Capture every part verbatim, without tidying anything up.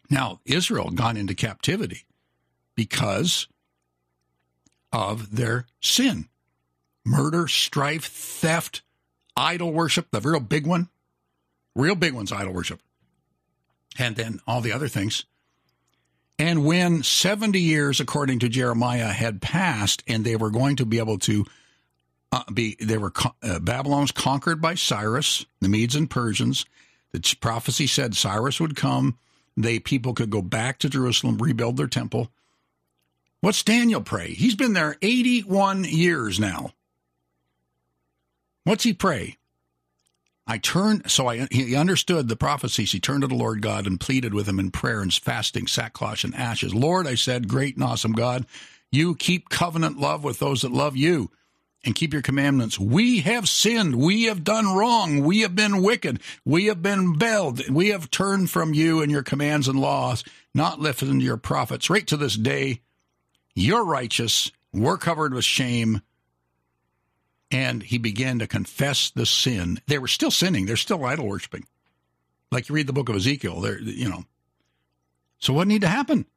Now, Israel had gone into captivity because of their sin. Murder, strife, theft, idol worship, the real big one. Real big one's idol worship. And then all the other things. And when seventy years, according to Jeremiah, had passed, and they were going to be able to uh, be, they were, uh, Babylon was conquered by Cyrus, the Medes and Persians. The prophecy said Cyrus would come. They, people could go back to Jerusalem, rebuild their temple. What's Daniel pray? He's been there eighty-one years now. What's he pray? I turned, so I, he understood the prophecies. He turned to the Lord God and pleaded with him in prayer and fasting, sackcloth and ashes. Lord, I said, great and awesome God, you keep covenant love with those that love you and keep your commandments. We have sinned. We have done wrong. We have been wicked. We have been rebelled. We have turned from you and your commands and laws, not listened to your prophets. Right to this day, you're righteous. We're covered with shame. And he began to confess the sin. They were still sinning. They're still idol worshiping. Like you read the book of Ezekiel, they're, you know. So what needed to happen?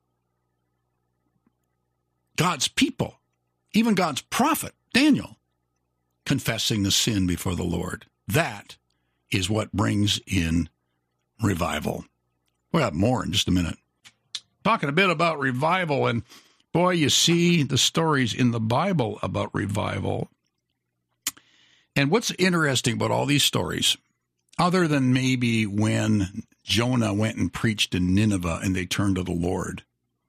God's people, even God's prophet, Daniel, confessing the sin before the Lord. That is what brings in revival. We'll have more in just a minute. Talking a bit about revival, and boy, you see the stories in the Bible about revival. And what's interesting about all these stories, other than maybe when Jonah went and preached in Nineveh and they turned to the Lord,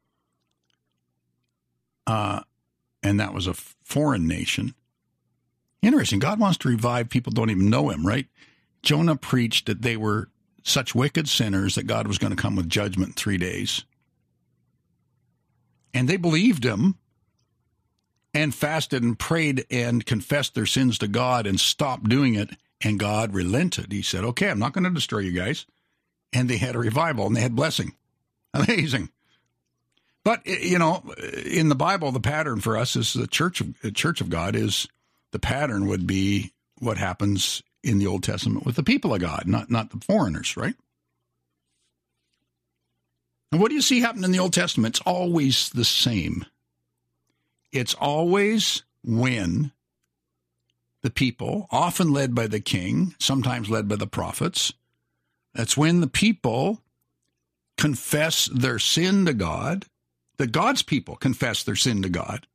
uh, and that was a foreign nation. Interesting. God wants to revive people who don't even know him, right? Jonah preached that they were such wicked sinners that God was going to come with judgment in three days. And they believed him. And fasted and prayed and confessed their sins to God and stopped doing it. And God relented. He said, okay, I'm not going to destroy you guys. And they had a revival and they had blessing. Amazing. But, you know, in the Bible, the pattern for us is the church of, the church of God is the pattern would be what happens in the Old Testament with the people of God, not, not the foreigners, right? And what do you see happen in the Old Testament? It's always the same. It's always when the people, often led by the king, sometimes led by the prophets, that's when the people confess their sin to God, that God's people confess their sin to God,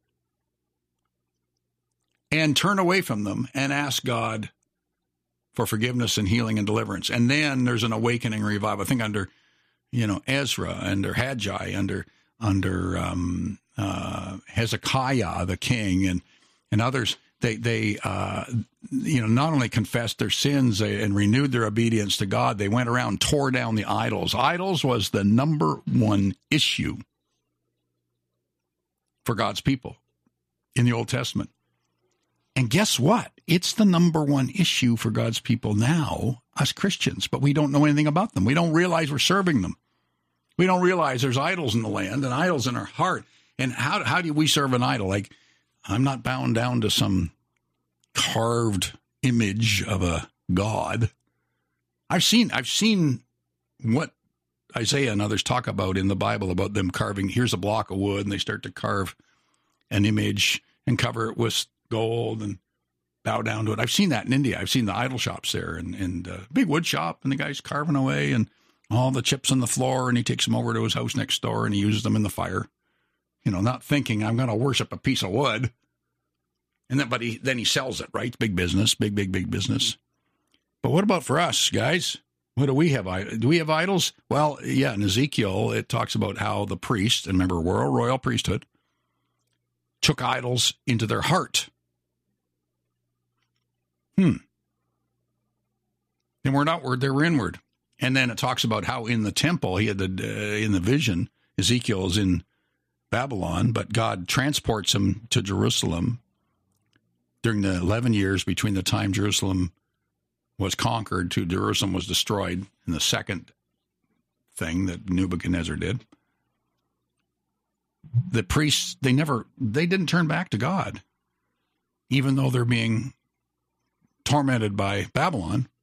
and turn away from them and ask God for forgiveness and healing and deliverance. And then there's an awakening revival. I think under, you know, Ezra, under Haggai, under under um, uh, Hezekiah, the king, and and others, they they uh, you know not only confessed their sins and renewed their obedience to God, they went around and tore down the idols. Idols was the number one issue for God's people in the Old Testament. And guess what? It's the number one issue for God's people now, us Christians, but we don't know anything about them. We don't realize we're serving them. We don't realize there's idols in the land and idols in our heart. And how how do we serve an idol? Like, I'm not bound down to some carved image of a god. I've seen I've seen what Isaiah and others talk about in the Bible about them carving. Here's a block of wood, and they start to carve an image and cover it with gold and bow down to it. I've seen that in India. I've seen the idol shops there, and and uh, big wood shop, and the guy's carving away, and all the chips on the floor, and he takes them over to his house next door, and he uses them in the fire. You know, not thinking I'm going to worship a piece of wood. And then, but he then he sells it, right? Big business, big, big, big business. But what about for us, guys? What do we have? Do we have idols? Well, yeah, in Ezekiel, it talks about how the priests, and remember, we're a royal priesthood, took idols into their heart. Hmm. They weren't outward, they were inward. And then it talks about how in the temple, he had the uh, in the vision, Ezekiel is in Babylon, but God transports him to Jerusalem during the eleven years between the time Jerusalem was conquered to Jerusalem was destroyed, in the second thing that Nebuchadnezzar did. The priests, they never, they didn't turn back to God, even though they're being tormented by Babylon.